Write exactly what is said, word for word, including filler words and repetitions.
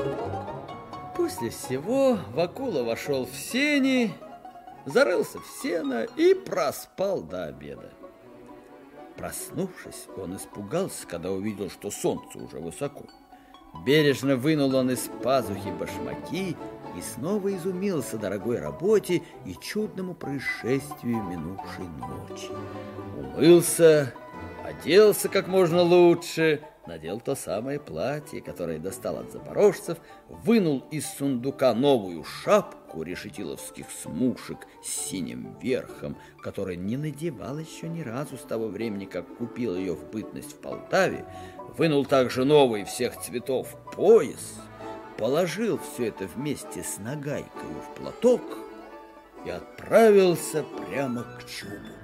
После всего Вакула вошел в сени, зарылся в сено и проспал до обеда. Проснувшись, он испугался, когда увидел, что солнце уже высоко. Бережно вынул он из пазухи башмаки и снова изумился дорогой работе и чудному происшествию минувшей ночи. Умылся, оделся как можно лучше, надел то самое платье, которое достал от запорожцев, вынул из сундука новую шапку решетиловских смушек с синим верхом, которую не надевал еще ни разу с того времени, как купил ее в бытность в Полтаве, вынул также новый всех цветов пояс, положил все это вместе с нагайкой в платок и отправился прямо к Чубу.